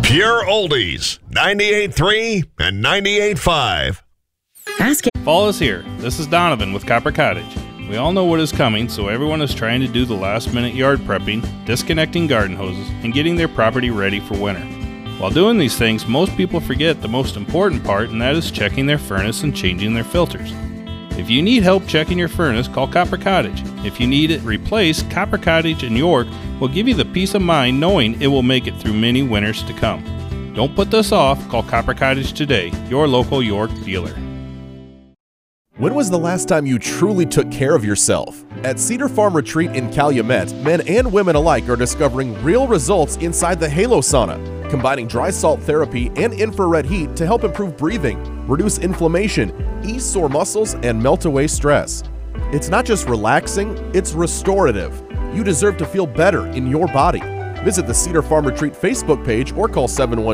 Pure Oldies, 98.3 and 98.5. Fall is here. This is Donovan with Copper Cottage. We all know what is coming, so everyone is trying to do the last-minute yard prepping, disconnecting garden hoses, and getting their property ready for winter. While doing these things, most people forget the most important part, and that is checking their furnace and changing their filters. If you need help checking your furnace, call Copper Cottage. If you need it replaced, Copper Cottage in York will give you the peace of mind knowing it will make it through many winters to come. Don't put this off. Call Copper Cottage today, your local York dealer. When was the last time you truly took care of yourself? At Cedar Farm Retreat in Calumet, men and women alike are discovering real results inside the Halo Sauna, combining dry salt therapy and infrared heat to help improve breathing, reduce inflammation, ease sore muscles, and melt away stress. It's not just relaxing, it's restorative. You deserve to feel better in your body. Visit the Cedar Farm Retreat Facebook page or call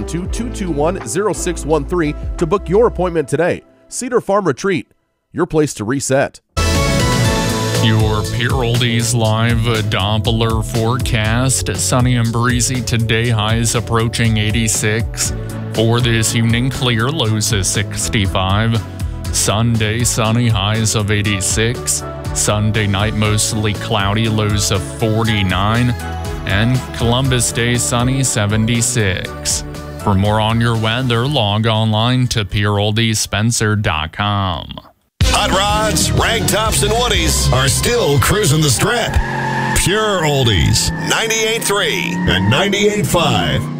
712-221-0613 to book your appointment today. Cedar Farm Retreat, your place to reset. Your Pure Oldies live Doppler forecast. Sunny and breezy today, highs approaching 86. For this evening, clear, lows of 65. Sunday, sunny, highs of 86. Sunday night, mostly cloudy, lows of 49. And Columbus Day, sunny, 76. For more on your weather, log online to pureoldiespencer.com. Hot rods, rag tops, and woodies are still cruising the strip. Pure Oldies, 98.3 and 98.5.